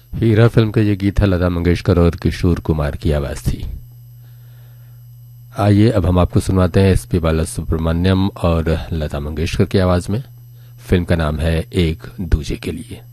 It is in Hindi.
हीरा फिल्म का ये गीत है, लता मंगेशकर और किशोर कुमार की आवाज थी। आइए अब हम आपको सुनवाते हैं एसपी बालासुब्रमण्यम और लता मंगेशकर की आवाज में। फिल्म का नाम है एक दूजे के लिए।